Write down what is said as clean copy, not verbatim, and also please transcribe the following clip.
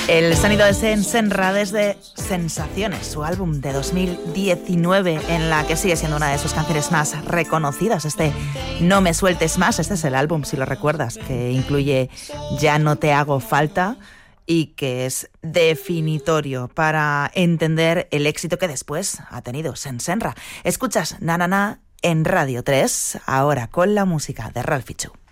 El sonido de Senra desde Sensaciones, su álbum de 2019, en la que sigue siendo una de sus canciones más reconocidas. No me sueltes más, este es el álbum, si lo recuerdas, que incluye Ya no te hago falta y que es definitorio para entender el éxito que después ha tenido Senra. Escuchas Na Na Na en Radio 3, ahora con la música de Ralphie Chu.